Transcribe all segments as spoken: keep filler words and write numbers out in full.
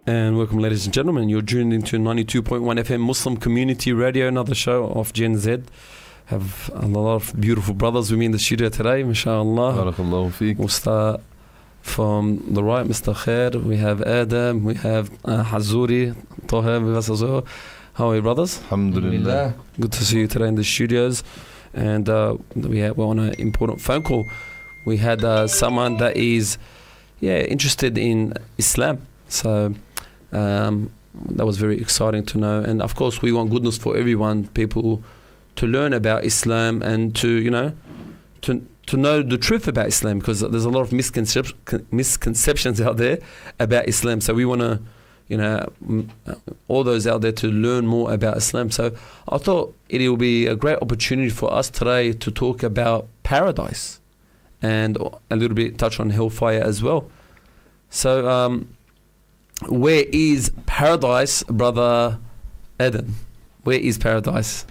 And welcome, ladies and gentlemen. You're tuned into ninety-two point one F M Muslim Community Radio, another show of Gen Z. Have a lot of beautiful brothers with me in the studio today, mashallah. Barakallahu feek. We'll start from the right, Mister Khair. We have Adam, we have uh, Hazuri, Toha with us as well. How are you, brothers? Alhamdulillah. Good to see you today in the studios. And uh, we have, we're on an important phone call. We had uh, someone that is, yeah, interested in Islam. So um, that was very exciting to know. And of course, we want goodness for everyone, people to learn about Islam and to, you know, to to know the truth about Islam, because there's a lot of misconcep- misconceptions out there about Islam. So we want to, you know, all those out there to learn more about Islam. So I thought it will be a great opportunity for us today to talk about paradise and a little bit touch on hellfire as well. So um, where is paradise, brother Adam? Where is paradise?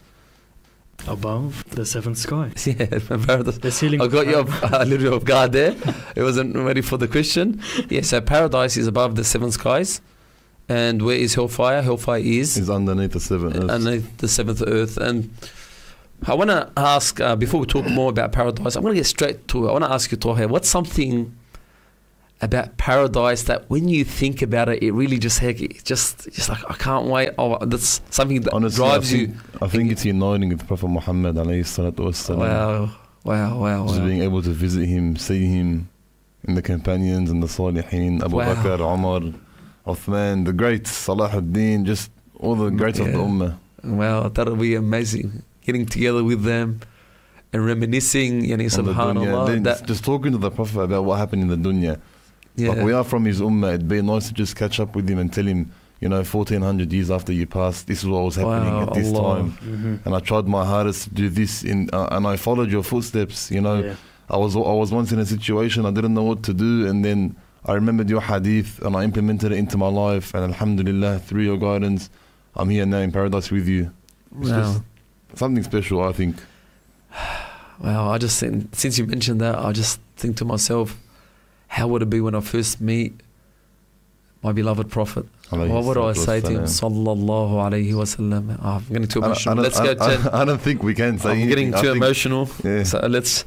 Above the seventh sky. Yeah, paradise. The ceiling. I got you off, a little bit off guard there. It wasn't ready for the question. Yeah, so paradise is above the seven skies. And where is hellfire? Hellfire is? Is underneath the seventh earth. Underneath the seventh earth. And I want to ask, uh, before we talk more about paradise, I'm going to get straight to it. I want to ask you, Toha, what's something about paradise that when you think about it, it really just, heck, it just, just like, I can't wait. Oh, that's something that Honestly, drives I think, you. I think it's uniting with Prophet Muhammad alayhi salatu wassalam. Wow, wow, wow, Just wow. being able to visit him, see him in the companions and the Salihin, Abu Wow. Bakr, Umar, Uthman, the greats, Salahuddin, just all the greats Yeah. of the Ummah. Wow, that'll be amazing. Getting together with them and reminiscing, yani, on the dunya. subhanallah. Then That, just talking to the Prophet about what happened in the dunya. yeah. Like we are from his ummah, it'd be nice to just catch up with him and tell him, you know, fourteen hundred years after you passed, this is what was happening Wow, at this Allah. time. Mm-hmm. And I tried my hardest to do this, in, uh, and I followed your footsteps. You know, Yeah. I was I was once in a situation I didn't know what to do, and then I remembered your hadith and I implemented it into my life. And alhamdulillah, through your guidance, I'm here now in paradise with you. It's Wow. just something special, I think. Wow, I just think, since you mentioned that, I just think to myself, how would it be when I first meet my beloved Prophet? What would I say to him? Sallallahu alayhi wa sallam. Oh, I'm getting too I don't- emotional. I don't- Let's go I, to... I, I don't think we can say I'm anything. getting I too think- emotional. Yeah. So let's...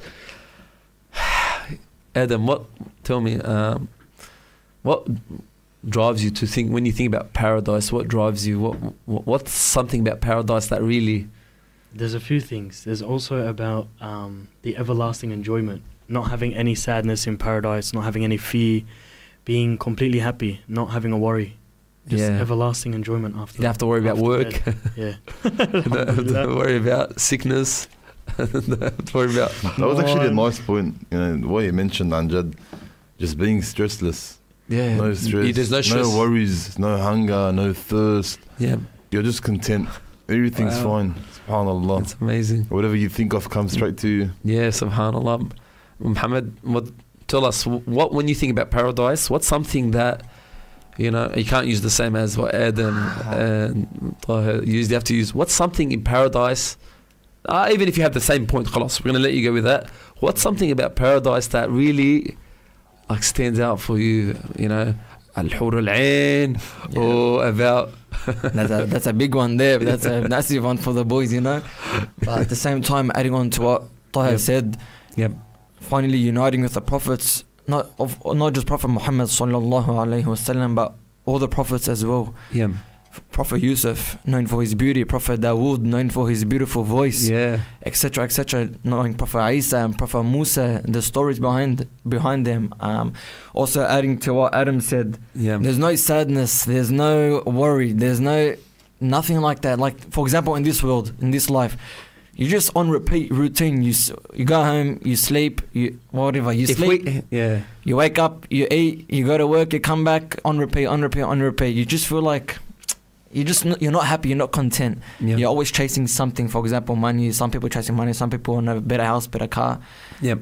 Adam, what... Tell me, um, what drives you to think, when you think about paradise, what drives you? What, what What's something about paradise that really... There's a few things. There's also about um, the everlasting enjoyment, not having any sadness in paradise, not having any fear, being completely happy, not having a worry. Just Yeah. everlasting enjoyment after. You don't have to worry about after work. death. Yeah. You don't have to worry about sickness. You don't have to worry about... That was actually a No. nice point. You know, the way you mentioned, Anjad, just being stressless. Yeah. No stress, There's no stress. no worries, no hunger, no thirst. Yeah. You're just content. Everything's Wow. fine. SubhanAllah. It's amazing. Whatever you think of comes straight to you. Yeah, subhanallah. Muhammad, what, tell us, what when you think about paradise, what's something that, you know, you can't use the same as what Adam and Taha used. You have to use, what's something in paradise, uh, even if you have the same point, khalas, we're going to let you go with that. What's something about paradise that really like stands out for you, you know, Al-Hur al-Ain, Yeah. or about... That's a, that's a big one there. But that's a massive one for the boys, you know. But at the same time, adding on to what Taha Yep. said, Yep. finally uniting with the prophets, not of not just Prophet Muhammad sallallahu alaihi wasallam, but all the prophets as well. Yeah. Prophet Yusuf, known for his beauty, Prophet Dawood, known for his beautiful voice, Yeah. et cetera, et cetera. Knowing Prophet Isa and Prophet Musa, the stories behind behind them. Um, also adding to what Adam said, Yeah. there's no sadness, there's no worry, there's no nothing like that. Like for example, in this world, in this life, you're just on repeat routine. You s- you go home, you sleep, you whatever, you If sleep, we, yeah. you wake up, you eat, you go to work, you come back, on repeat, on repeat, on repeat. You just feel like you just n- you're not happy, you're not content. Yeah. You're always chasing something. For example, money. Some people chasing money. Some people want a better house, better car. Yeah.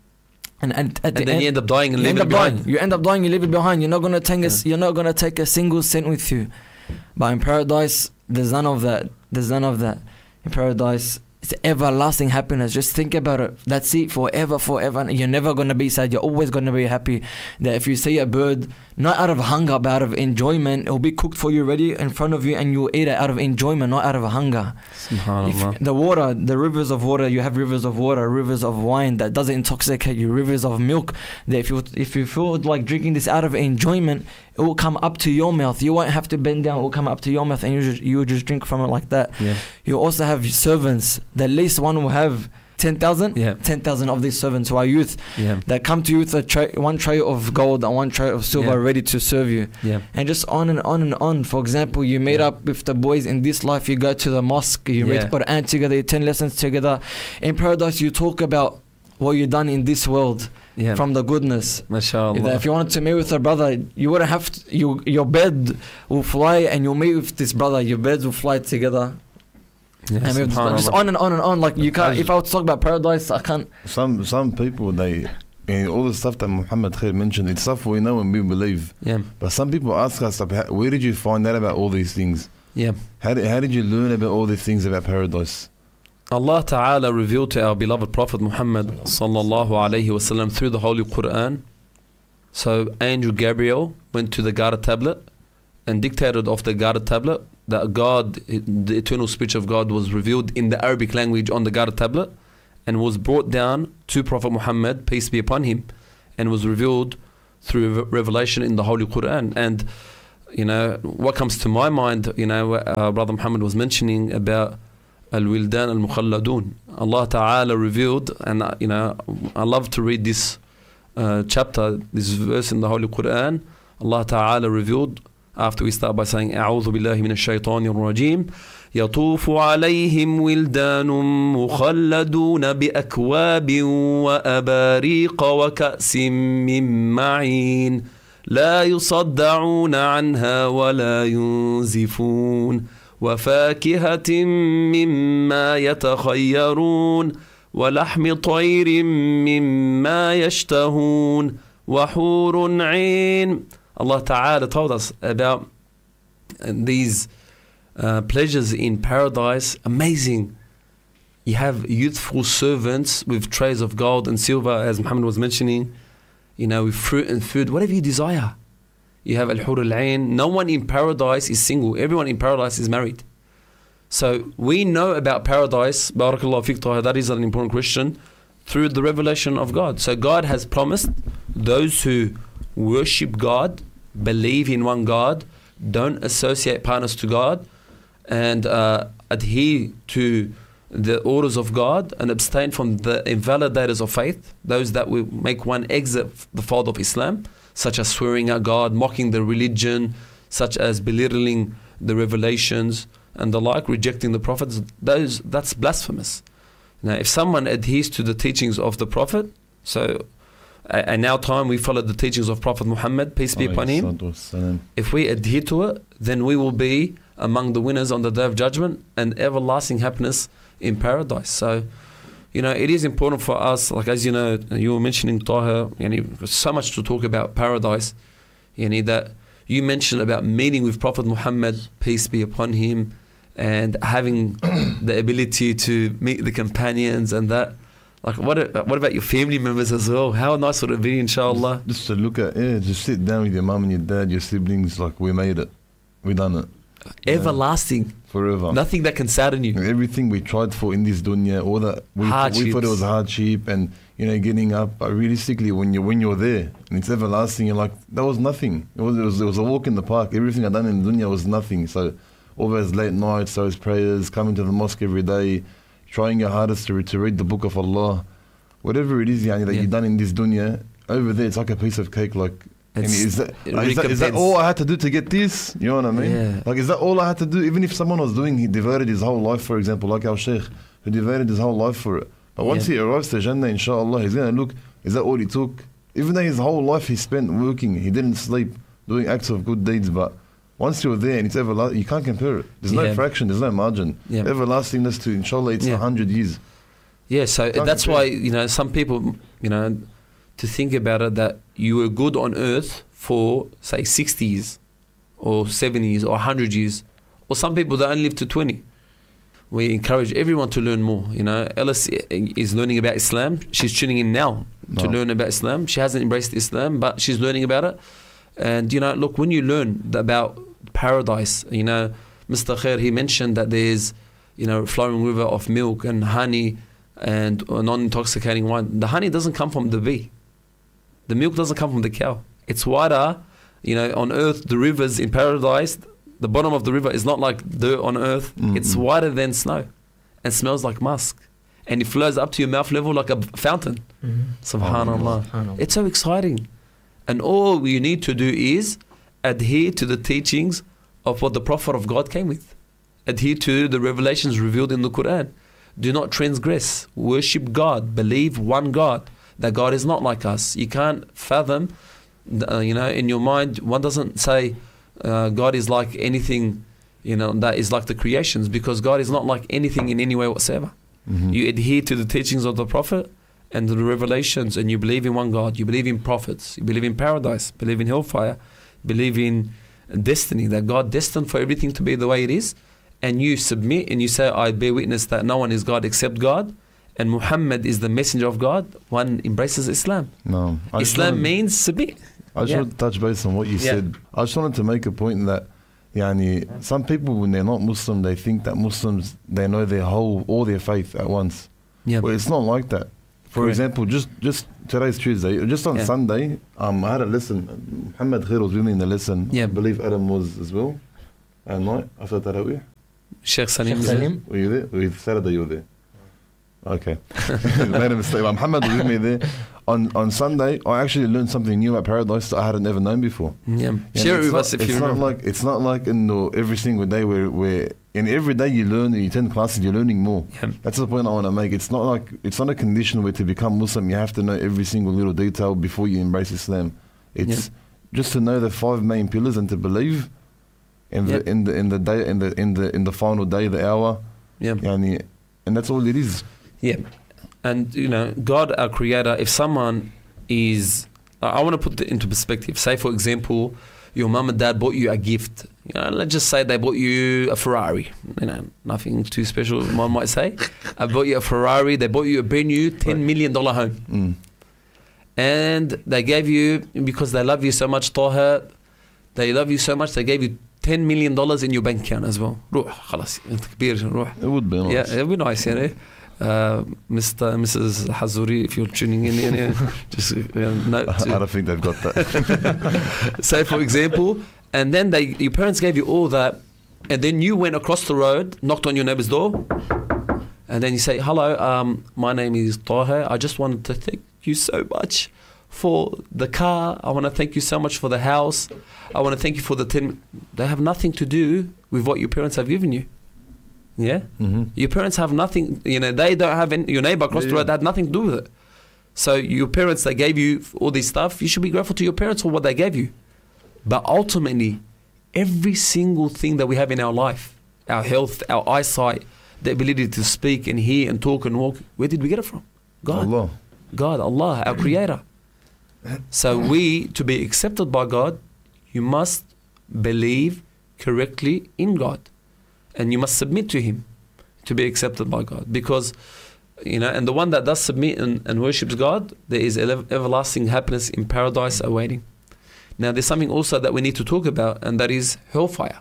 And and at And the then end, you end up dying and you end leaving up it behind. dying. You end up dying. You leave it behind. You're not gonna take a, Yeah. s- You're not gonna take a single cent with you. But in paradise, there's none of that. There's none of that. In paradise, It's everlasting happiness. Just think about it. That's it, forever, forever. And you're never going to be sad. You're always going to be happy. That if you see a bird, not out of hunger, but out of enjoyment, it'll be cooked for you ready in front of you, and you'll eat it out of enjoyment, not out of hunger. SubhanAllah. If the water, the rivers of water, you have rivers of water, rivers of wine that doesn't intoxicate you, rivers of milk, that if you if you feel like drinking this out of enjoyment, it will come up to your mouth. You won't have to bend down. It will come up to your mouth, and you just, you will just drink from it like that. Yeah. You also have servants. The least one will have ten thousand. Yeah. ten thousand of these servants who are youth Yeah. that come to you with a tray, one tray of gold and one tray of silver Yeah. ready to serve you. Yeah. And just on and on and on. For example, you meet Yeah. up with the boys in this life, you go to the mosque, you read Yeah. Quran together, you attend lessons together. In paradise, you talk about what you've done in this world Yeah. from the goodness. MashaAllah. If you wanted to meet with a brother, you wouldn't have to, you, your bed will fly and you'll meet with this brother, your beds will fly together. Yeah, And meet with this brother. Just SubhanAllah. on and on and on. Like you can't, As- if I was to talk about paradise, I can't. Some some people they, and all the stuff that Muhammad Khair mentioned, it's stuff we know and we believe. Yeah. But some people ask us, like, where did you find out about all these things? Yeah. How did, how did you learn about all these things about paradise? Allah Ta'ala revealed to our beloved Prophet Muhammad sallallahu alayhi wasallam through the Holy Quran. So Angel Gabriel went to the guarded tablet and dictated off the guarded tablet that God, the eternal speech of God, was revealed in the Arabic language on the guarded tablet and was brought down to Prophet Muhammad, peace be upon him, and was revealed through re- revelation in the Holy Quran. And you know what comes to my mind, you know, what our brother Muhammad was mentioning about Al-Wildan Al-Mukhalladun. Allah Ta'ala revealed, and uh, you know, I love to read this uh, chapter, this verse in the Holy Quran. Allah Ta'ala revealed, after we start by saying أعوذ بالله من الشيطان الرجيم يطوف عليهم ولدان مخلدون بأكواب وأباريق وكأس من معين لا يصدعون عنها ولا ينزفون وفاكهة مما يتخيرون ولحم طير مما يشتهون وحور عين. Allah Ta'ala told us about these uh, pleasures in paradise. Amazing. You have youthful servants with trays of gold and silver, as Muhammad was mentioning, you know, with fruit and food, whatever you desire. You have Al-Hur Al-Ain. No one in paradise is single. Everyone in paradise is married. So we know about paradise, Barakallahu Fiqh Taha, that is an important question, through the revelation of God. So God has promised those who worship God, believe in one God, don't associate partners to God, and uh, adhere to the orders of God and abstain from the invalidators of faith, those that will make one exit the fold of Islam, such as swearing at God, mocking the religion, such as belittling the revelations and the like, rejecting the prophets. Those that's blasphemous. Now, if someone adheres to the teachings of the Prophet, so in our time we follow the teachings of Prophet Muhammad, peace be upon him. If we adhere to it, then we will be among the winners on the Day of Judgment and everlasting happiness in paradise. So, you know, it is important for us, like as you know, you were mentioning Taha, you know, there's so much to talk about paradise, you know, that you mentioned about meeting with Prophet Muhammad, peace be upon him, and having the ability to meet the companions and that. Like, what what about your family members as well? How nice would it be, inshallah? Just, just to look at, yeah, just sit down with your mum and your dad, your siblings, like, we made it. We done it. Everlasting. Forever. Nothing that can sadden you. Everything we tried for in this dunya, all that, we, we Hardships. thought it was hardship and, you know, getting up. But realistically, when, you, when you're there and it's everlasting, you're like, that was nothing. It was, it was, it was a walk in the park. Everything I done in the dunya was nothing. So all those late nights, those prayers, coming to the mosque every day, trying your hardest to, to read the book of Allah, whatever it is, yani, that Yeah. you've done in this dunya, over there it's like a piece of cake. Like, and It's- is that, it is, that, is that recompense. all I had to do to get this? You know what I mean? Yeah. Like, is that all I had to do? Even if someone was doing, he devoted his whole life, for example, like our Shaykh, who devoted his whole life for it. But once Yeah. he arrives to Jannah, inshallah, he's going to look, is that all he took? Even though his whole life he spent working, he didn't sleep, doing acts of good deeds, but once you're there and it's everlasting, you can't compare it. There's Yeah. no fraction, there's no margin. Yeah. Everlastingness to, inshallah, it's a Yeah. hundred years. Yeah, so Can't that's compare. why, you know, some people, you know, to think about it, that you were good on earth for, say, sixty years or seventy years or one hundred years, or some people that only live to twenty. we encourage everyone to learn more. You know, Ellis is learning about Islam. She's tuning in now to No. learn about Islam. She hasn't embraced Islam, but she's learning about it. And you know, look, when you learn about paradise, you know, Mister Khair, he mentioned that there's, you know, flowing river of milk and honey and non-intoxicating wine. The honey doesn't come from the bee. The milk doesn't come from the cow. It's whiter. You know, on earth, the rivers in paradise, the bottom of the river is not like dirt on earth. Mm-mm. It's whiter than snow and smells like musk. And it flows up to your mouth level like a fountain. Mm-hmm. Subhanallah. Subhanallah. It's so exciting. And all you need to do is adhere to the teachings of what the Prophet of God came with. Adhere to the revelations revealed in the Quran. Do not transgress. Worship God. Believe one God. That God is not like us. You can't fathom, uh, you know, in your mind, one doesn't say uh, God is like anything, you know, that is like the creations, because God is not like anything in any way whatsoever. Mhm. You adhere to the teachings of the Prophet and the revelations, and you believe in one God. You believe in prophets. You believe in paradise. Believe in hellfire. Believe in destiny, that God destined for everything to be the way it is. And you submit and you say, I bear witness that no one is God except God, and Muhammad is the messenger of God. One embraces Islam. No. I just Islam wanted- means submit. I just Yeah. want to touch base on what you Yeah. said. I just wanted to make a point that, yani, some people when they're not Muslim, they think that Muslims, they know their whole, all their faith at once. Yeah. Well, it's not like that. For Correct. example, just just today's Tuesday, just on Yeah. Sunday, um, I had a lesson. Muhammad Khair was with me in the lesson. Yeah. I believe Adam was as well. And night after Tarawih. Sheikh Salim. Sheikh Salim. Were you there? Were you Saturday you were there? Okay. Made a mistake. Muhammad was with me there. On on Sunday, I actually learned something new about paradise that I hadn't ever known before. Yeah. Yeah, Share it it's with not- us if it's you not remember. like it's not like in the, every single day where where in every day you learn, you attend classes, you're learning more. Yeah. That's the point I want to make. It's not like it's not a condition where to become Muslim you have to know every single little detail before you embrace Islam. It's just to know the five main pillars and to believe in the Yeah. in the in the day in the in the in the final day, the hour, Yeah. yani, and that's all it is. Yeah. And, you know, God, our creator, if someone is, I I want to put it into perspective. Say, for example, your mum and dad bought you a gift. You know, let's just say they bought you a Ferrari. You know, nothing too special, one might say. I bought you a Ferrari. They bought you a brand new ten million dollars home. Mm. And they gave you, because they love you so much, Taha, they love you so much, they gave you ten million dollars in your bank account as well. روح خلاص انت كبير روح. It would be nice. Yeah, it'd be nice, you know. Uh, Mister Missus Hazuri, if you're tuning in, you know, just uh, note I to don't think they've got that. say, for example, and then they, your parents gave you all that, and then you went across the road, knocked on your neighbor's door, and then you say, hello, um, my name is Taha. I just wanted to thank you so much for the car. I want to thank you so much for the house. I want to thank you for the ten. They have nothing to do with what your parents have given you. Yeah? Mm-hmm. Your parents have nothing, you know, they don't have any, your neighbor across Yeah, the road, yeah. they had nothing to do with it. So your parents, they gave you all this stuff, you should be grateful to your parents for what they gave you. But ultimately, every single thing that we have in our life, our health, our eyesight, the ability to speak and hear and talk and walk, where did we get it from? God. Allah. God, Allah, our creator. So we, to be accepted by God, you must believe correctly in God. And you must submit to Him to be accepted by God. Because, you know, and the one that does submit and, and worships God, there is ele- everlasting happiness in paradise awaiting. Now, there's something also that we need to talk about, and that is hellfire.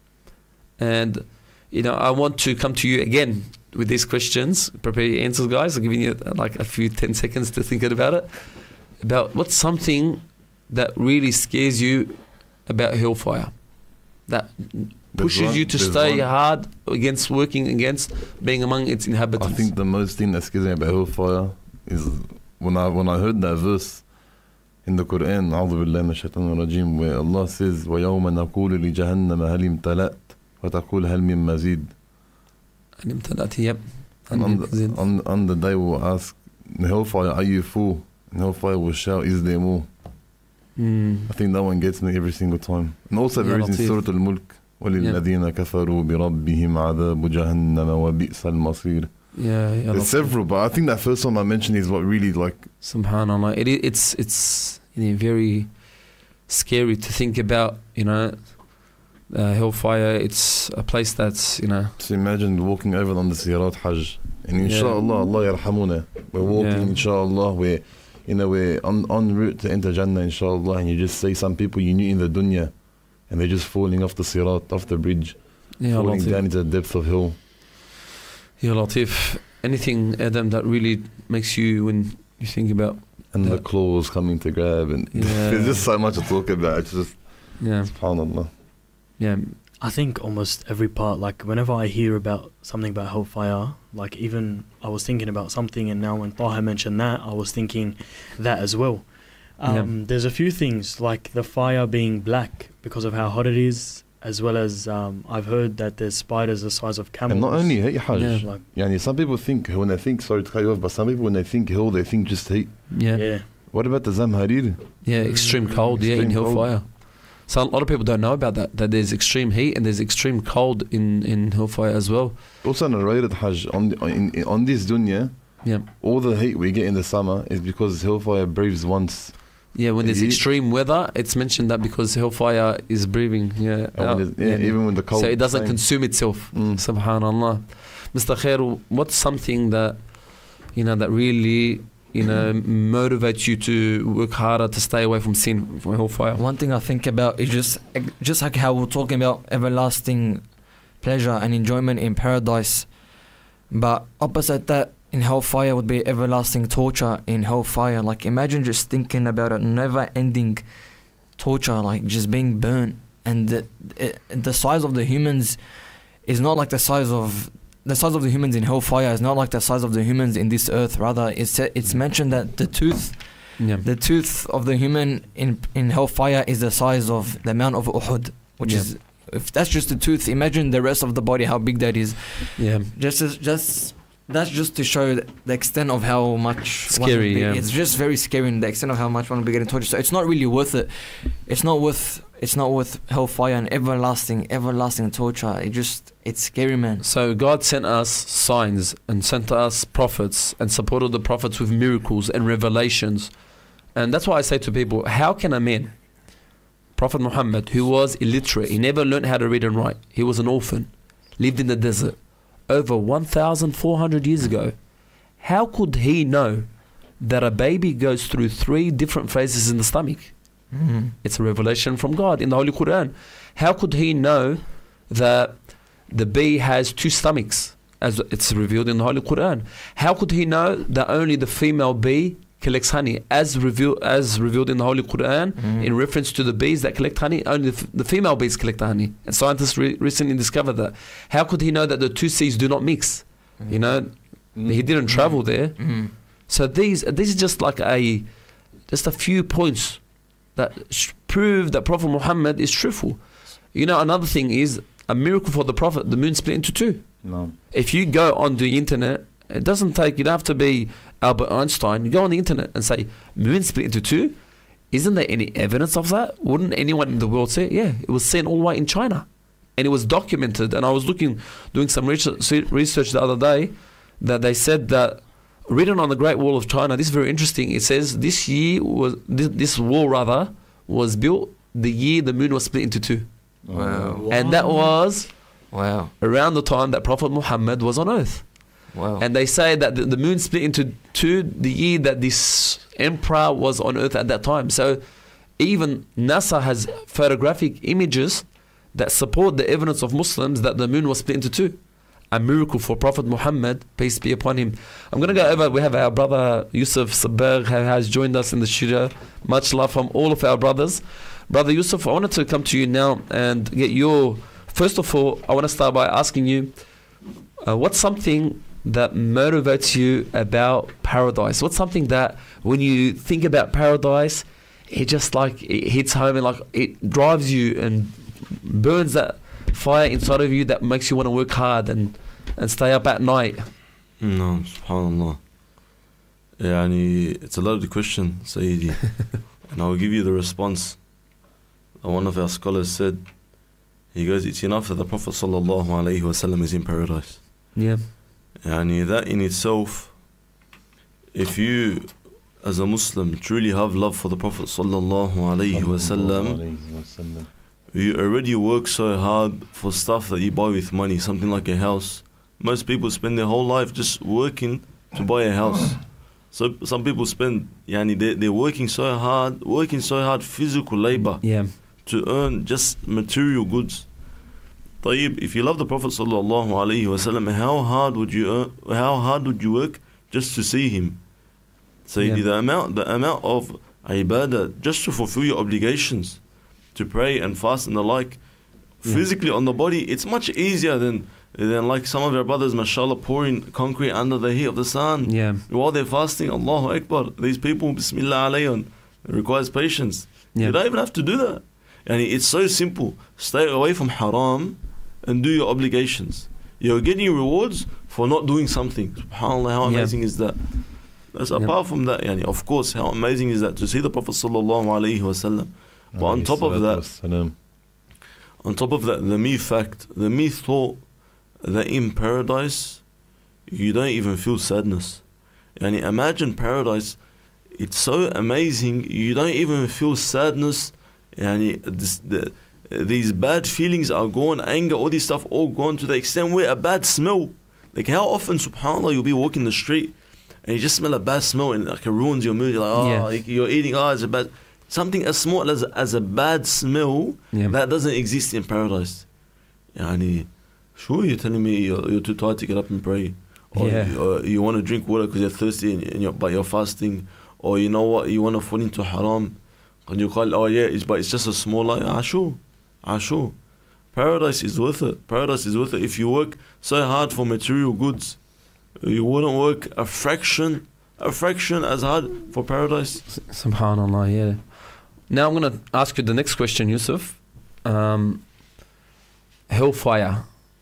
And, you know, I want to come to you again with these questions. Prepare your answers, guys. I'm giving you uh, like a few ten seconds to think about it. About what's something that really scares you about hellfire, that There's pushes one- you to there's stay one- hard against working against being among its I inhabitants. think the most thing that scares me about hellfire is when I when I heard that verse in the Quran, أعوذ بالله من الشيطان الرجيم, where Allah says, وَيَوْمَ نَقُولُ لِجَهَنَّمَ هَلِ امْتَلَأْتْ وَتَقُولُ هَلْ مِن مَزِيدٍ. And imtalat, yep. And on the, on, on the day we'll ask the hellfire, are you full? And hellfire will shout, is there more? Mm. I think that one gets me every single time. And also Ya there is in Latif. Surah Al-Mulk, وَلِلَّذِينَ كَفَرُوا بِرَبِّهِمْ عَذَابُ جَهَنَّمَ وَبِئْسَ الْمَصِيرُ. Yeah, yeah. There's several, but I think that first one I mentioned is what really like, Subhanallah. It, i- it's it's you know, very scary to think about, you know, uh, hellfire. It's a place that's, you know, So imagine walking over on the Sirat Hajj, and Yeah. inshallah, Allah yarhamuna. We're walking, Yeah. inshallah, we're, you know, we're on, en route to enter Jannah, inshallah, and you just see some people you knew in the dunya, and they're just falling off the Sirat, off the bridge, yeah, falling Latif. down into the depths of hell. Yeah, Latif. Anything, Adam, that really makes you, when you think about, And Yeah. the claws coming to grab, and Yeah. there's just so much to talk about. It's just, yeah, subhanallah. yeah, I think almost every part, like whenever I hear about something about hellfire, like even I was thinking about something, and now when Taha mentioned that, I was thinking that as well. Um, Yeah. There's a few things, like the fire being black because of how hot it is, as well as um, I've heard that there's spiders the size of camels. And not only heat Hajj, Yeah. Like, yani some people think, when they think, sorry to cut you off, but some people when they think hell, they think just heat. yeah, yeah. What about the Zamharir? yeah, extreme cold, yeah, in Extreme cold. hellfire. So a lot of people don't know about that, that there's extreme heat and there's extreme cold in, in hellfire as well. Also narrated Hajj, on, the, in, in, on this dunya, Yeah, all the heat we get in the summer is because hellfire breathes once. yeah, when there's Heat. extreme weather, it's mentioned that because hellfire is breathing, yeah. And when out, there's- yeah, even when the cold. so it doesn't same. consume itself. Mm. Subhanallah. Mister Khair, what's something that, you know, that really, you know, motivates you to work harder to stay away from sin, from hellfire? One thing I think about is just just like how we're talking about everlasting pleasure and enjoyment in paradise, but opposite that in hellfire would be everlasting torture in hellfire. Like imagine just thinking about a never-ending torture, like just being burnt, and the, it, the size of the humans is not like the size of the size of the humans in hellfire is not like the size of the humans in this earth. Rather, it's it's mentioned that the tooth. Yeah. The tooth of the human in in hellfire is the size of the Mount of Uhud, which Yeah. is, if that's just the tooth, imagine the rest of the body, how big that is. Yeah. Just as, just that's just to show the extent of how much one Scary, would be- yeah. It's just very scary, in the extent of how much one will be getting tortured. So it's not really worth it. It's not worth. It's not worth hellfire and everlasting, everlasting torture. It just, it's scary, man. So God sent us signs and sent us prophets and supported the prophets with miracles and revelations. And that's why I say to people, how can a man, Prophet Muhammad, who was illiterate, he never learned how to read and write, he was an orphan, lived in the desert over one thousand four hundred years ago, how could he know that a baby goes through three different phases in the stomach? Mm. It's a revelation from God in the Holy Quran. How could he know that the bee has two stomachs, as it's revealed in the Holy Quran? How could he know that only the female bee collects honey, as revealed as revealed in the Holy Quran, Mm. in reference to the bees that collect honey? Only the, f- the female bees collect the honey, and scientists re- recently discovered that. How could he know that the two seas do not mix? You know, he didn't travel there. Mm. So these this is just like a just a few points that sh- prove that Prophet Muhammad is truthful. You know, another thing is a miracle for the Prophet. The moon split into two. No. If you go on the internet, it doesn't take. You don't have to be Albert Einstein. You go on the internet and say moon split into two. Isn't there any evidence of that? Wouldn't anyone in the world say, yeah, it was seen all the way in China, and it was documented. And I was looking, doing some research, research the other day, that they said that. Written on the Great Wall of China, this is very interesting. It says this year was this, this wall rather was built the year the moon was split into two, Wow. and that was Wow. around the time that Prophet Muhammad was on earth. Wow. And they say that the, the moon split into two the year that this emperor was on earth at that time. So even NASA has photographic images that support the evidence of Muslims that the moon was split into two. A miracle for Prophet Muhammad, peace be upon him. I'm going to go over, we have our brother Yusuf Sabagh who has joined us in the studio. Much love from all of our brothers. Brother Yusuf, I wanted to come to you now and get your, first of all, I want to start by asking you, uh, what's something that motivates you about paradise? What's something that when you think about paradise, it just like, it hits home and like it drives you and burns that fire inside of you that makes you want to work hard and, and stay up at night? No, subhanallah. Yani, it's a loaded question, Sayyidi. And I'll give you the response. Uh, One of our scholars said, he goes, it's enough that the Prophet sallallahu alaihi wasallam is in paradise. Yeah. Yani, that in itself, if you, as a Muslim, truly have love for the Prophet sallallahu alaihi wasallam, You already work so hard for stuff that you buy with money, something like a house. Most people spend their whole life just working to buy a house. So some people spend, yani they, they're working so hard, working so hard, physical labor Yeah. to earn just material goods. طيب, if you love the Prophet sallallahu alaihi wasallam, how hard would you earn, how hard would you work just to see him? So Yeah. the amount, the amount of ibadah just to fulfill your obligations, to pray and fast and the like, Yeah. physically on the body, it's much easier than than like some of our brothers, mashallah, pouring concrete under the heat of the sun Yeah. while they're fasting. Allahu Akbar. These people, Bismillah alayhim, it requires patience. Yeah. You don't even have to do that. And it's so simple. Stay away from haram and do your obligations. You're getting rewards for not doing something. SubhanAllah, how Yeah. amazing is that? That's Yeah. apart from that, yani, of course, how amazing is that to see the Prophet sallallahu alaihi wasallam. But on top of that, Wassalam. on top of that, the me fact, the me thought that in paradise, you don't even feel sadness. Yani imagine paradise, it's so amazing, you don't even feel sadness. Yani this, the, these bad feelings are gone, anger, all this stuff all gone to the extent where a bad smell, like how often, subhanAllah, you'll be walking the street and you just smell a bad smell and like it ruins your mood. You're like, oh, Yeah. like you're eating, oh, it's a bad, something as small as, as a bad smell, Yeah. that doesn't exist in paradise. Yani, sure, you're telling me you're, you're too tired to get up and pray, or Yeah. you, or you want to drink water because you're thirsty and, and you're, but you're fasting, or you know what, you want to fall into haram, and you call, oh yeah, it's, but it's just a small light. Ah, sure, ah, sure. Paradise is worth it. Paradise is worth it. If you work so hard for material goods, you wouldn't work a fraction, a fraction as hard for paradise. Subhanallah, yeah. Now I'm going to ask you the next question, Yusuf. Um, hellfire.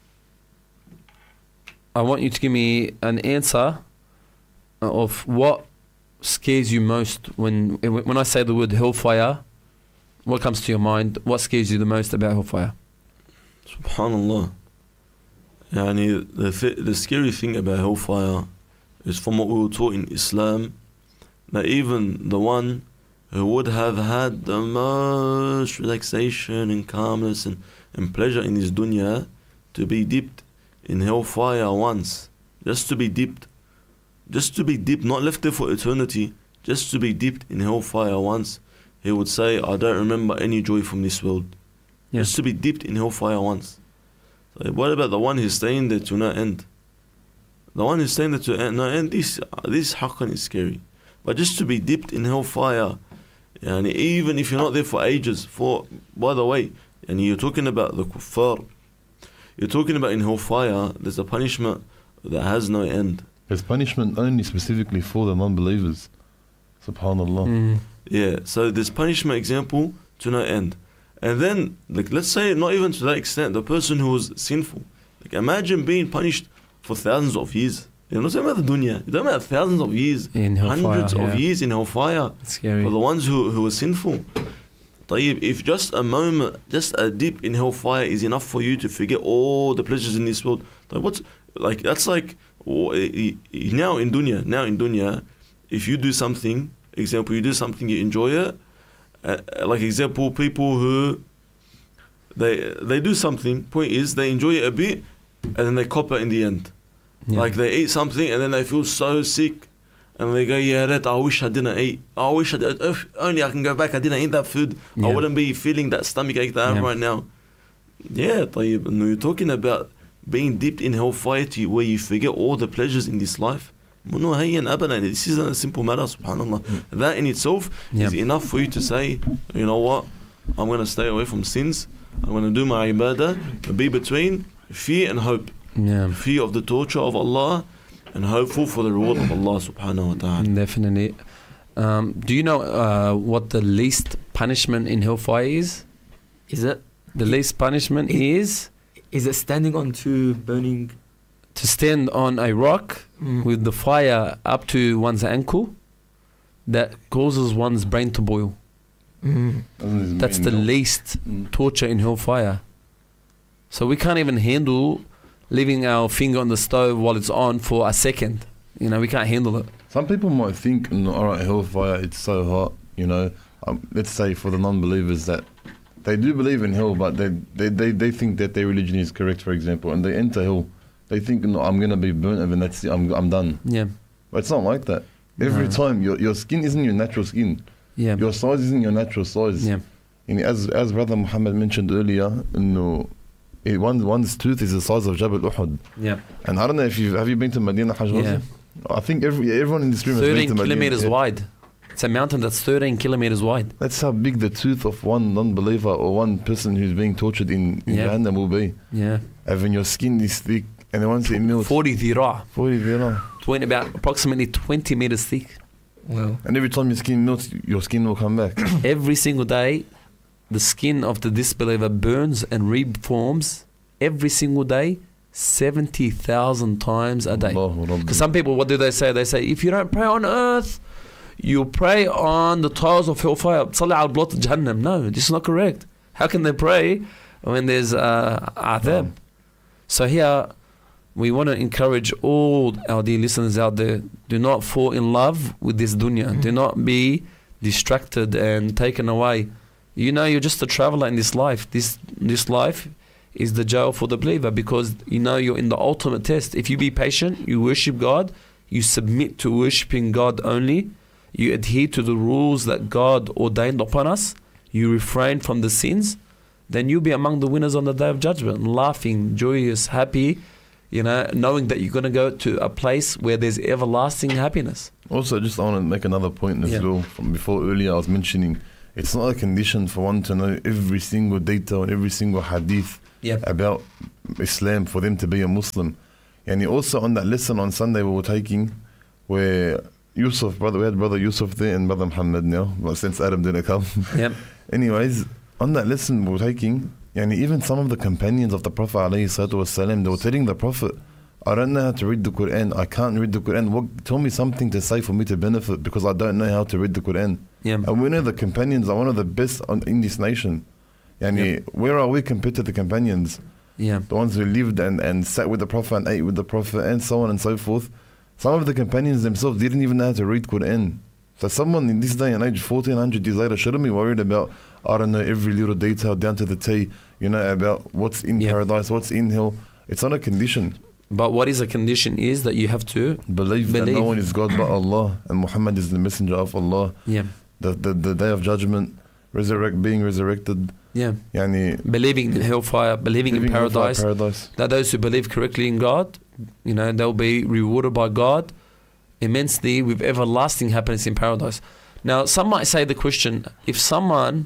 I want you to give me an answer of what scares you most when when I say the word hellfire. What comes to your mind? What scares you the most about hellfire? Subhanallah. Yani, the, th- the scary thing about hellfire is from what we were taught in Islam, that even the one who would have had the most relaxation and calmness and, and pleasure in his dunya, to be dipped in hellfire once, just to be dipped, just to be dipped, not left there for eternity, just to be dipped in hellfire once, he would say, I don't remember any joy from this world. Yeah. Just to be dipped in hellfire once. So what about the one who's staying there to no end? The one who's staying there to no end, this, this haqqan is scary. But just to be dipped in hellfire, and even if you're not there for ages, for, by the way, and you're talking about the kuffar, you're talking about in hellfire, there's a punishment that has no end. There's punishment only specifically for the non-believers. Subhanallah. Mm. Yeah, so there's punishment example to no end. And then, like, let's say not even to that extent, the person who was sinful. Like, imagine being punished for thousands of years. You're not talking about the dunya. You're talking about thousands of years, In hellfire, hundreds yeah. of years in hellfire It's scary. for the ones who, who were sinful. طيب, if just a moment, just a dip in hellfire is enough for you to forget all the pleasures in this world, like what's like that's like oh, eh, eh, now in dunya, now in dunya, if you do something, example, you do something, you enjoy it. Uh, like example, people who they they do something. Point is, they enjoy it a bit, and then they cop it in the end. Yeah. Like they eat something, and then they feel so sick, and they go, "Yeah, that I wish I didn't eat. I wish I did. If only I can go back. I didn't eat that food. Yeah. I wouldn't be feeling that stomach ache that I have Yeah. right now." Yeah, طيب, and you're talking about being dipped in hellfire to where you forget all the pleasures in this life. No, hey, and abana, this isn't a simple matter, subhanallah. That in itself Yeah. is enough for you to say, you know what, I'm going to stay away from sins, I'm going to do my ibadah, be between fear and hope. Yeah. Fear of the torture of Allah and hopeful for the reward of Allah subhanahu wa ta'ala. Definitely. Um, do you know uh, what the least punishment in hellfire is? Is it? The least punishment is Is it standing on two burning? to stand on a rock Mm. with the fire up to one's ankle that causes one's brain to boil. Mm. That's the least torture in hellfire. So we can't even handle leaving our finger on the stove while it's on for a second. You know, we can't handle it. Some people might think, "Mm, all right, hellfire, it's so hot, you know. Um, let's say for the non-believers that they do believe in hell, but they, they, they, they think that their religion is correct, for example, and they enter hell. They think, no, I'm going to be burnt and that's it, I'm, I'm done. Yeah. But it's not like that. Every No. time, your, your skin isn't your natural skin. Yeah. Your size isn't your natural size. Yeah. And as, as Brother Muhammad mentioned earlier, no, it, one, one's tooth is the size of Jabal Uhud. Yeah. And I don't know if you've, have you been to Medina, Hajj? Yeah. I think every, everyone in this room has been thirteen to Medina. kilometers Yeah. wide. It's a mountain that's thirteen kilometers wide. That's how big the tooth of one non-believer or one person who's being tortured in, in Yeah. Jahannam will be. Yeah. And when your skin is thick, and once it melts, forty dhira. forty dirham. twenty, about approximately twenty meters thick. Well, And every time your skin melts, your skin will come back. Every single day, the skin of the disbeliever burns and reforms every single day, seventy thousand times a day. Allahu Rabbi. Because some people, what do they say? They say, if you don't pray on earth, you pray on the tiles of hellfire. Salli al blot Jahannam. No, this is not correct. How can they pray when there's uh, adhab? Um, So here, we want to encourage all our dear listeners out there, do not fall in love with this dunya. Do not be distracted and taken away. You know, you're just a traveler in this life. This this life is the jail for the believer, because you know you're in the ultimate test. If you be patient, you worship God, you submit to worshiping God only, you adhere to the rules that God ordained upon us, you refrain from the sins, then you'll be among the winners on the Day of Judgment, laughing, joyous, happy, you know, knowing that you're going to go to a place where there's everlasting happiness. Also, just I want to make another point as Yeah. well. From before earlier, I was mentioning it's not a condition for one to know every single detail and every single hadith Yeah. about Islam for them to be a Muslim. And also on that lesson on Sunday we were taking, where Yusuf, brother, we had brother Yusuf there and brother Muhammad now, but since Adam didn't come. Yep. Anyways, on that lesson we were taking, and even some of the companions of the Prophet alayhi salatu wasalam, they were telling the Prophet, I don't know how to read the Quran, I can't read the Quran, what, tell me something to say for me to benefit, because I don't know how to read the Quran. Yeah. And we know the companions are one of the best on, in this nation. Yani, Yep. where are we compared to the companions? Yeah. The ones who lived and, and sat with the Prophet and ate with the Prophet and so on and so forth. Some of the companions themselves didn't even know how to read Quran. So someone in this day and age, fourteen hundred years later, shouldn't be worried about, I don't know, every little detail down to the T, you know, about what's in Yeah. paradise, what's in hell. It's not a condition. But what is a condition is that you have to, Believe, that Believe. no one is God but Allah, and Muhammad is the messenger of Allah. yeah, The, the, the day of judgment, resurrect, being resurrected. yeah, Yani, believing in hellfire, believing in living hellfire, paradise, paradise. that those who believe correctly in God, you know, they'll be rewarded by God immensely with everlasting happiness in paradise. Now, some might say the question, if someone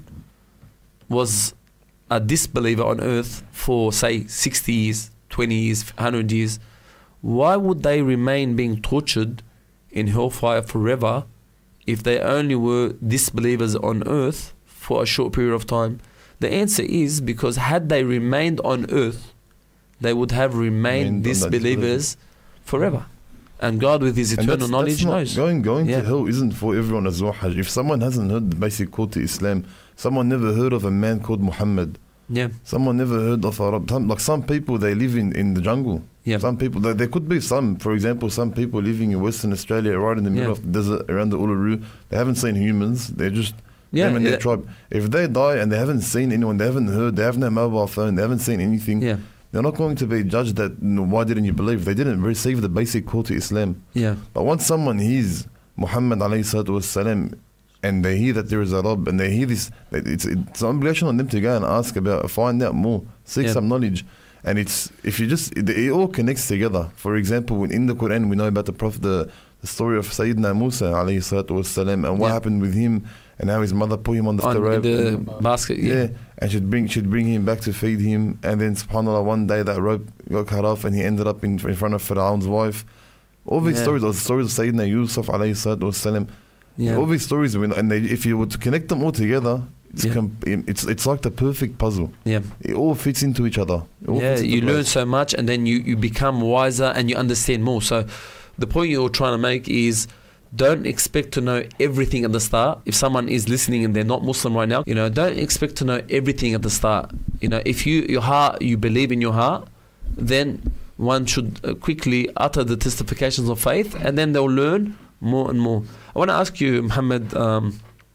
was a disbeliever on earth for, say, sixty years, twenty years, one hundred years, why would they remain being tortured in hellfire forever if they only were disbelievers on earth for a short period of time? The answer is because had they remained on earth, they would have remained Remained on that disbelievers forever. And God, with His And eternal that's- knowledge, that's not- knows. Going, going Yeah. to hell isn't for everyone as well, Hajj. If someone hasn't heard the basic call to Islam, someone never heard of a man called Muhammad, Yeah, someone never heard of a Arab. Some, like some people, they live in, in the jungle. yeah, Some people, there, there could be some, for example, some people living in Western Australia, right in the middle Yeah. of the desert, around the Uluru, they haven't seen humans. They're just yeah. them and their yeah. tribe. If they die and they haven't seen anyone, they haven't heard, they have no mobile phone, they haven't seen anything, Yeah, they're not going to be judged that, you know, why didn't you believe? They didn't receive the basic call to Islam. yeah, But once someone hears Muhammad alayhi salatu wasalam, and they hear that there is a Rabb, and they hear this, it's, it's an obligation on them to go and ask about, find out more, seek Yeah. some knowledge. And it's, if you just, it, it all connects together. For example, in the Quran, we know about the Prophet, the, the story of Sayyidina Musa alayhi salatu wasalam, and what Yeah. happened with him, and how his mother put him on the on rope. the and- basket. yeah. Yeah, and she'd bring she'd bring him back to feed him, and then subhanallah, one day that rope got cut off, and he ended up in, in front of Pharaoh's wife. All these Yeah. stories, are the stories of Sayyidina Yusuf alayhi salatu wasalam. yeah, All these stories, when- and they, if you were to connect them all together, it's Yeah. com- it's it's like the perfect puzzle. yeah. It all fits into each other. It all Yeah, fits into you learn place. so much, and then you, you become wiser and you understand more. So the point you're trying to make is, don't expect to know everything at the start. If someone is listening and they're not Muslim right now, you know, don't expect to know everything at the start. You know, if you your heart, you believe in your heart, then one should uh, quickly utter the testifications of faith, and then they'll learn more and more. I want to ask you, Muhammad, um,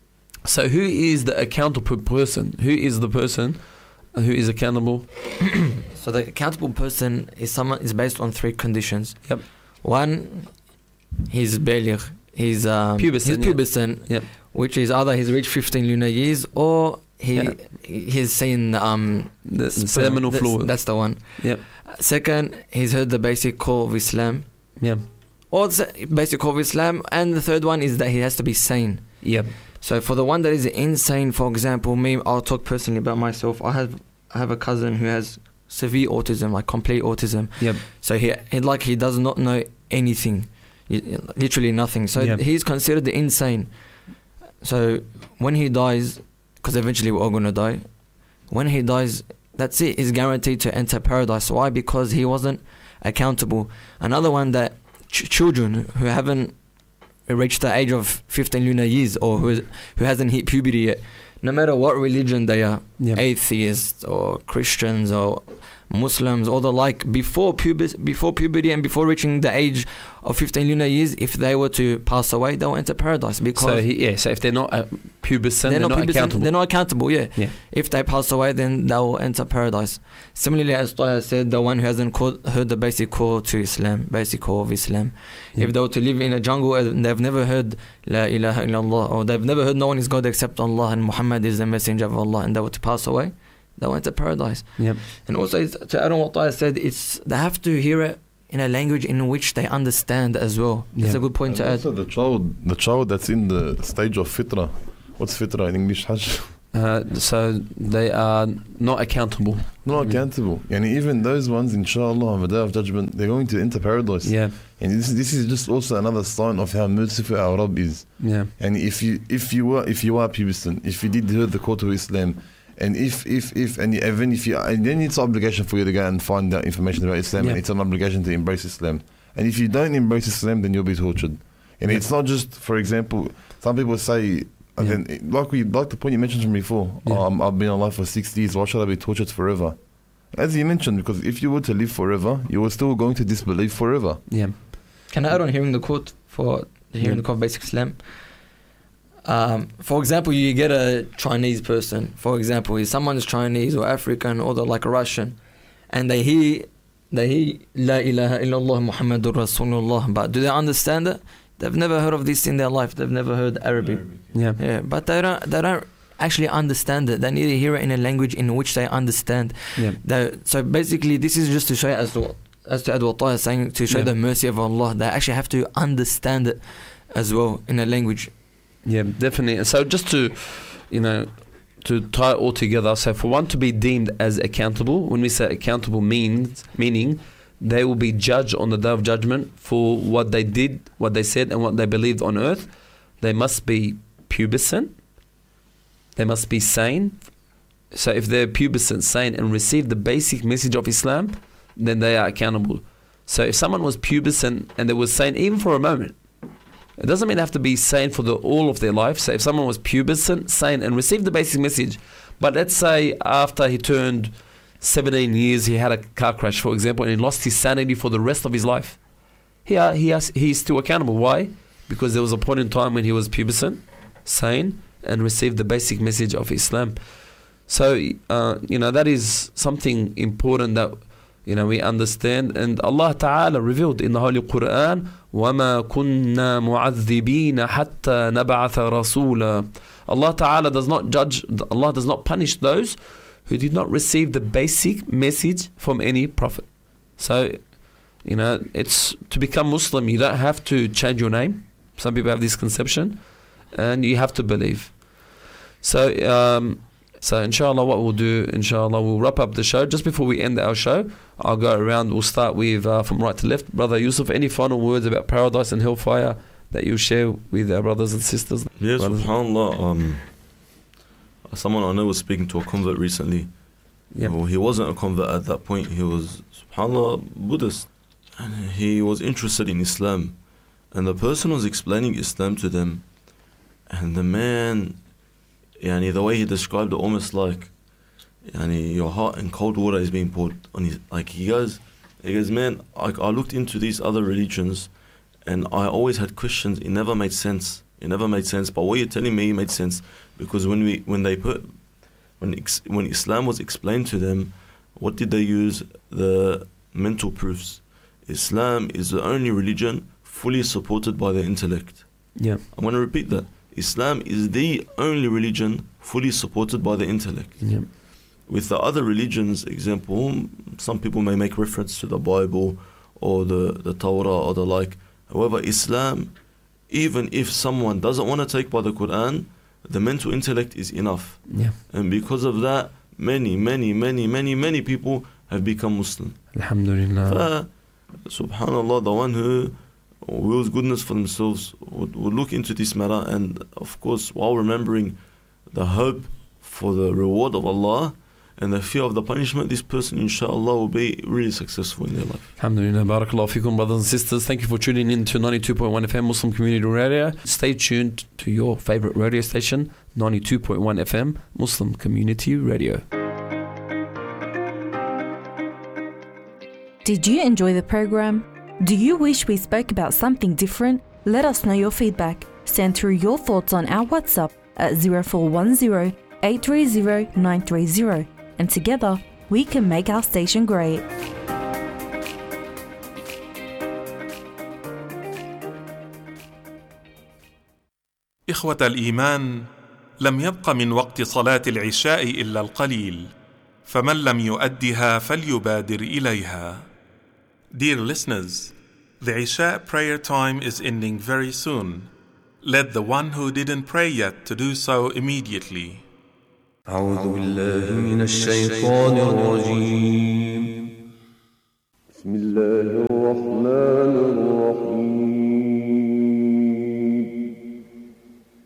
So who is the accountable person? Who is the person who is accountable? So the accountable person is someone is based on three conditions. Yep. One, he's baligh, he's um, Pubescent, he's yeah. pubescent, Yep. which is either he's reached fifteen lunar years or he Yeah. he's seen um The sperm. seminal That's- fluid. That's the one. Yep. Second, he's heard the basic call of Islam, Yeah. or the basic call of Islam, and the third one is that he has to be sane. Yep. So for the one that is insane, for example, me, I'll talk personally about myself. I have I have a cousin who has severe autism, like complete autism. Yep. So he, he like he does not know anything, y- literally nothing. So Yep. he's considered insane. So when he dies, because eventually we're all gonna die, when he dies, that's it. He's guaranteed to enter paradise. Why? Because he wasn't accountable. Another one that ch- children who haven't reached the age of fifteen lunar years or who is, who hasn't hit puberty yet, no matter what religion they are, Yep. atheists or Christians or Muslims or the like, before pubis, before puberty and before reaching the age of fifteen lunar years, if they were to pass away, they'll enter paradise because So he, yeah. So if they're not uh, pubescent, they're, they're not, not pubescent, accountable. they're not accountable. Yeah. Yeah. If they pass away, then they'll enter paradise. Similarly, as Toya said, the one who hasn't called, heard the basic call to Islam, basic call of Islam. Yeah. If they were to live in a jungle and they've never heard La ilaha illallah, or they've never heard no one is God except Allah and Muhammad is the messenger of Allah, and they were to pass away, they went to paradise. Yep. And also, it's, to add on what Toya said, it's they have to hear it in a language in which they understand as well. That's Yeah. a good point And to add. also the child, the child that's in the stage of fitra. What's fitra in English, Hajj? Uh, so they are not accountable. Not Mm. accountable. And even those ones, inshallah, on the day of judgment, they're going to enter paradise. Yeah. And this, this is just also another sign of how merciful our Rabb is. Yeah. And if you if you were if you are pubescent, if you did hear the call to Islam, and if if if and even if you and then it's an obligation for you to go and find out information about Islam, Yeah. and it's an obligation to embrace Islam. And if you don't embrace Islam, then you'll be tortured. And Yeah. it's not just, for example, some people say, and Yeah. then like we like the point you mentioned from before. Yeah. Oh, I'm, I've been alive for sixty years. Why should I be tortured forever? As you mentioned, because if you were to live forever, you were still going to disbelieve forever. Yeah. Can I add on hearing the quote for hearing Yeah. the quote of basic Islam? Um, for example, you get a Chinese person. For example, if someone's Chinese or African or they're like a Russian, and they hear they hear La ilaha illallah Muhammadur Rasulullah, but do they understand it? They've never heard of this in their life. They've never heard Arabic. Yeah. Yeah, but they don't they don't actually understand it. They need to hear it in a language in which they understand. Yeah. They, so basically, this is just to show as to as to Edward Taha is saying, to show Yeah. the mercy of Allah. They actually have to understand it as well in a language. Yeah, definitely. And so just to, you know, to tie it all together, so for one to be deemed as accountable, when we say accountable means, meaning they will be judged on the day of judgment for what they did, what they said and what they believed on earth. They must be pubescent. They must be sane. So if they're pubescent, sane and receive the basic message of Islam, then they are accountable. So if someone was pubescent and they were sane even for a moment, it doesn't mean they have to be sane for the all of their life. So if someone was pubescent, sane, and received the basic message, but let's say after he turned seventeen years, he had a car crash, for example, and he lost his sanity for the rest of his life, he, uh, he has, he's still accountable. Why? Because there was a point in time when he was pubescent, sane, and received the basic message of Islam. So, uh, you know, that is something important that, you know, we understand. And Allah Ta'ala revealed in the Holy Quran, وَمَا كُنَّا مُعَذِّبِينَ حَتَّى نَبْعَثَ رَسُولًا. Allah Ta'ala does not judge, Allah does not punish those who did not receive the basic message from any prophet. So, you know, it's to become Muslim, you don't have to change your name. Some people have this conception, and you have to believe. So, um, so inshallah, what we'll do, inshallah, we'll wrap up the show. Just before we end our show, I'll go around. We'll start with uh, from right to left. Brother Yusuf, any final words about paradise and hellfire that you share with our brothers and sisters? Yes, Brothers. subhanAllah. Um, someone I know was speaking to a convert recently. Yeah. Well, he wasn't a convert at that point. He was, subhanAllah, Buddhist. And he was interested in Islam. And the person was explaining Islam to them. And the man, yani, the way he described it, almost like, yani, your hot and cold water is being poured on his, like he goes, he goes, man, I, I looked into these other religions and I always had questions. It never made sense. It never made sense. But what you're telling me made sense. Because when we when they put when ex, when Islam was explained to them, what did they use? The mental proofs. Islam is the only religion fully supported by the intellect. Yeah. I'm going to repeat that. Islam is the only religion fully supported by the intellect. Yeah. With the other religions, example, some people may make reference to the Bible or the, the Torah or the like. However, Islam, even if someone doesn't want to take by the Quran, the mental intellect is enough. Yeah. And because of that, many, many, many, many, many people have become Muslim. Alhamdulillah. Fa, subhanallah, the one who wills goodness for themselves would, would look into this matter, and of course, while remembering the hope for the reward of Allah and the fear of the punishment, this person inshallah will be really successful in their life. Alhamdulillah, barakallahu fikum, brothers and sisters. Thank you for tuning in to ninety-two point one F M Muslim Community Radio. Stay tuned to your favorite radio station, ninety-two point one F M Muslim Community Radio. Did you enjoy the program? Do you wish we spoke about something different? Let us know your feedback. Send through your thoughts on our WhatsApp at zero four one zero, eight three zero, nine three zero. And together, we can make our station great. إخوة الإيمان، لم يبق من وقت صلاة العشاء إلا القليل، فمن لم يؤدها فليبادر إليها. Dear listeners, the Isha prayer time is ending very soon. Let the one who didn't pray yet to do so immediately. أعوذ بالله من الشيطان الرجيم. بسم الله الرحمن الرحيم.